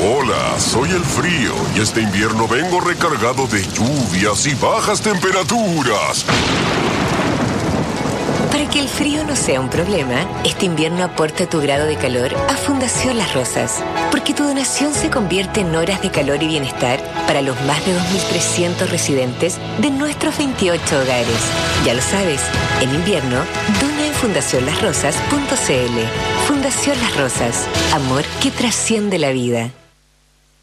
Hola, soy el frío y este invierno vengo recargado de lluvias y bajas temperaturas. Para que el frío no sea un problema, este invierno aporta tu grado de calor a Fundación Las Rosas, porque tu donación se convierte en horas de calor y bienestar para los más de 2.300 residentes de nuestros 28 hogares. Ya lo sabes, en invierno, dona en fundacionlasrosas.cl. Fundación Las Rosas, amor que trasciende la vida.